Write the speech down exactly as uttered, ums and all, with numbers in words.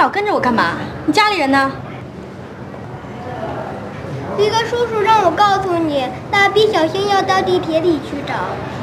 老跟着我干嘛？你家里人呢？ 一个叔叔让我告诉你，蜡笔小新要到地铁里去找。